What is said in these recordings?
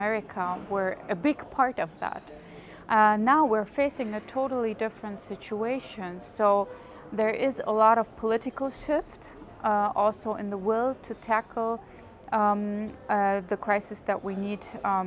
America were a big part of that. Now we're facing a totally different situation. So there is a lot of political shift also in the will to tackle the crisis that we need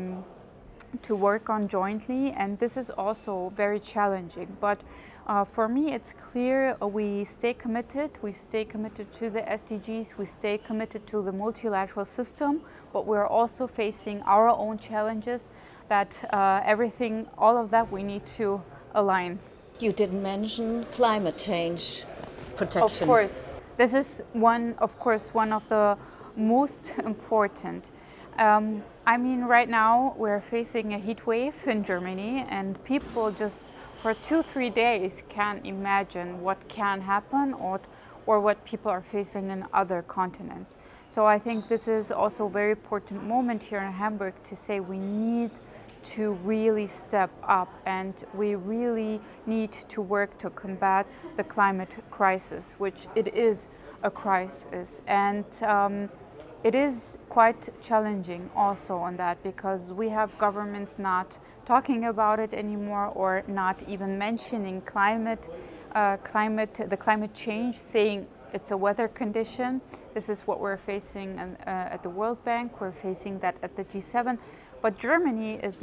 to work on jointly, and this is also very challenging. But for me, it's clear we stay committed to the SDGs, we stay committed to the multilateral system, but we're also facing our own challenges that all of that we need to align. You didn't mention climate change protection. Of course, this is one of the most important. I mean, right now we're facing a heat wave in Germany, and people just for 2-3 days can't imagine what can happen or what people are facing in other continents. So I think this is also a very important moment here in Hamburg to say we need to really step up, and we really need to work to combat the climate crisis, which it is a crisis. And it is quite challenging also on that, because we have governments not talking about it anymore or not even mentioning the climate change, saying it's a weather condition. This is what we're facing at the World Bank. We're facing that at the G7. But Germany is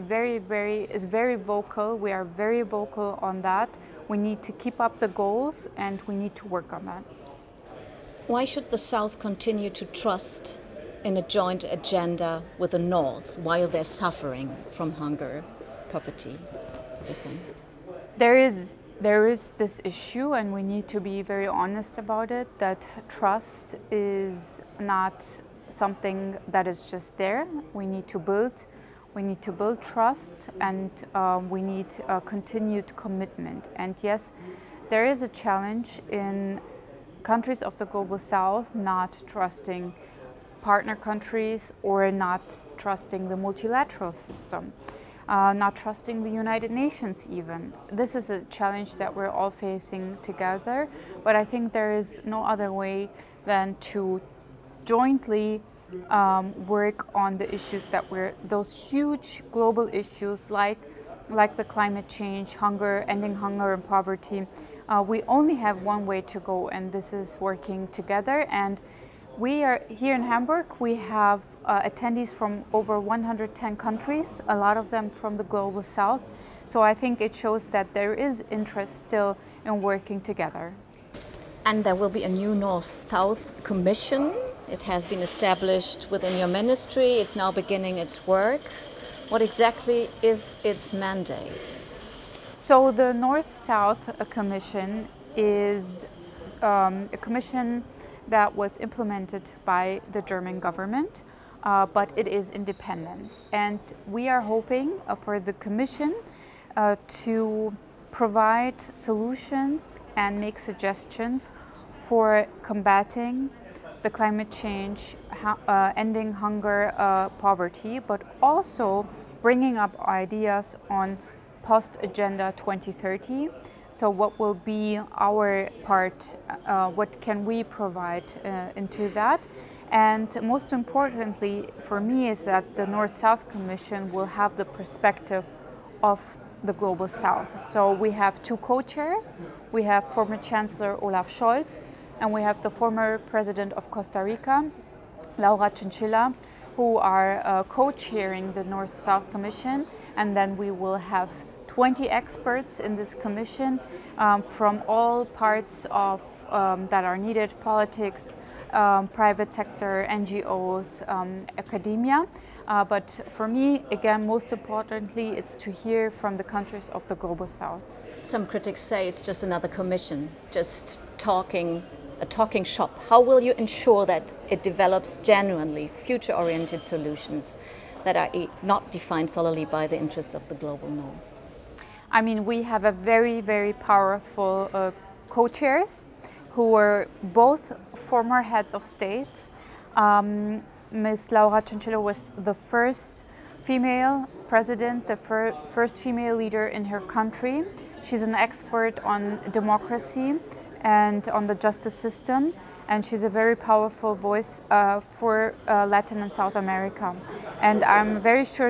very vocal. We are very vocal on that. We need to keep up the goals, and we need to work on that. Why should the South continue to trust in a joint agenda with the North while they're suffering from hunger, poverty, everything? There is this issue, and we need to be very honest about it, that trust is not something that is just there. We need to build trust, and we need continued commitment. And yes, there is a challenge in countries of the Global South not trusting partner countries or not trusting the multilateral system, not trusting the United Nations even. This is a challenge that we're all facing together, but I think there is no other way than to jointly work on the issues those huge global issues like the climate change, hunger, ending hunger and poverty. We only have one way to go, and this is working together. And we are here in Hamburg. We have attendees from over 110 countries, a lot of them from the Global South. So I think it shows that there is interest still in working together. And there will be a new North-South Commission. It has been established within your ministry. It's now beginning its work. What exactly is its mandate? So the North-South Commission is a commission that was implemented by the German government, but it is independent. And we are hoping for the commission to provide solutions and make suggestions for combating the climate change, ending hunger, poverty, but also bringing up ideas on post-Agenda 2030. So what will be our part, what can we provide into that? And most importantly for me is that the North-South Commission will have the perspective of the Global South. So we have two co-chairs. We have former Chancellor Olaf Scholz, and we have the former President of Costa Rica, Laura Chinchilla, who are co-chairing the North-South Commission. And then we will have 20 experts in this commission from all parts of that are needed: politics, private sector, NGOs, academia. But for me, again, most importantly, it's to hear from the countries of the Global South. Some critics say it's just another commission, just a talking shop. How will you ensure that it develops genuinely future-oriented solutions that are not defined solely by the interests of the Global North? I mean, we have a very powerful co-chairs who are both former heads of states. Ms. Laura Chinchilla was the first female president, the first female leader in her country. She's an expert on democracy and on the justice system, and she's a very powerful voice for Latin and South America. And I'm very sure